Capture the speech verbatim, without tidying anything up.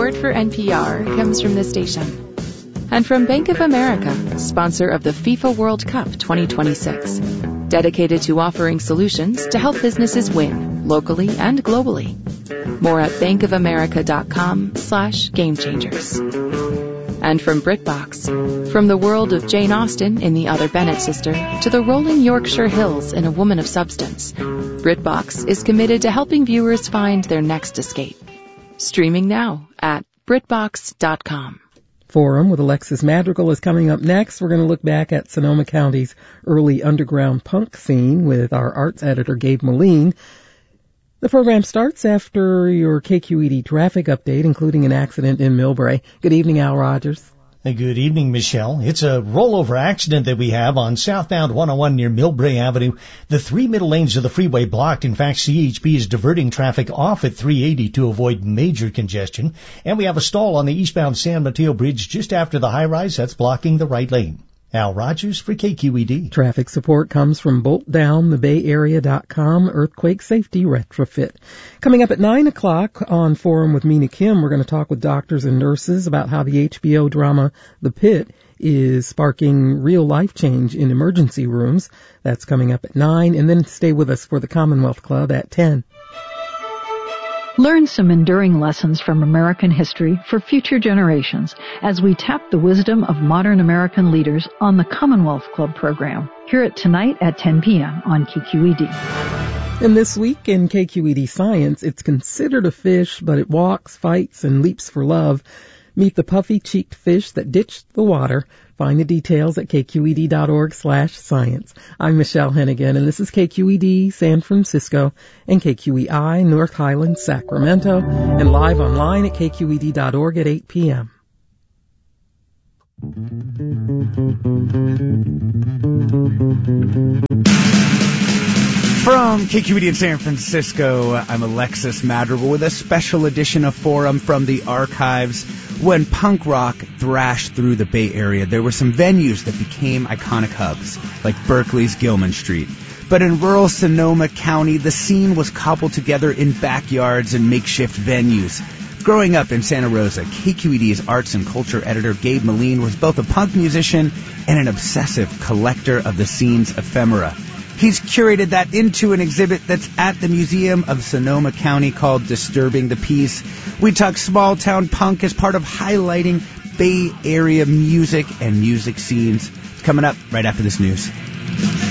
Support for N P R comes from this station. And from Bank of America, sponsor of the FIFA World Cup twenty twenty-six. Dedicated to offering solutions to help businesses win, locally and globally. More at bankofamerica.com slash game changers. And from BritBox, from the world of Jane Austen in The Other Bennett Sister to the rolling Yorkshire Hills in A Woman of Substance, BritBox is committed to helping viewers find their next escape. Streaming now at britbox dot com. Forum with Alexis Madrigal is coming up next. We're going to look back at Sonoma County's early underground punk scene with our arts editor, Gabe Moline. The program starts after your K Q E D traffic update, including an accident in Millbrae. Good evening, Al Rogers. Good evening, Michelle. It's a rollover accident that we have on southbound one oh one near Millbrae Avenue. The three middle lanes of the freeway blocked. In fact, C H P is diverting traffic off at three eighty to avoid major congestion. And we have a stall on the eastbound San Mateo Bridge just after the high-rise that's blocking the right lane. Al Rogers for K Q E D. Traffic support comes from bolt down the bay area dot com Earthquake Safety Retrofit. Coming up at nine o'clock on Forum with Mina Kim, we're going to talk with doctors and nurses about how the H B O drama The Pit is sparking real life change in emergency rooms. That's coming up at nine, and then stay with us for the Commonwealth Club at ten. Learn some enduring lessons from American history for future generations as we tap the wisdom of modern American leaders on the Commonwealth Club program. Hear it tonight at ten p.m. on K Q E D. And this week in K Q E D Science, it's considered a fish, but it walks, fights, and leaps for love. Meet the puffy-cheeked fish that ditched the water. Find the details at kqed.org slash science. I'm Michelle Hennigan, and this is K Q E D San Francisco and K Q E I North Highlands, Sacramento, and live online at k q e d dot org at eight p.m. From K Q E D in San Francisco, I'm Alexis Madrigal with a special edition of Forum from the archives. When punk rock thrashed through the Bay Area, there were some venues that became iconic hubs, like Berkeley's Gilman Street. But in rural Sonoma County, the scene was cobbled together in backyards and makeshift venues. Growing up in Santa Rosa, K Q E D's arts and culture editor Gabe Moline was both a punk musician and an obsessive collector of the scene's ephemera. He's curated that into an exhibit that's at the Museum of Sonoma County called Disturbing the Peace. We talk small-town punk as part of highlighting Bay Area music and music scenes. It's coming up right after this news.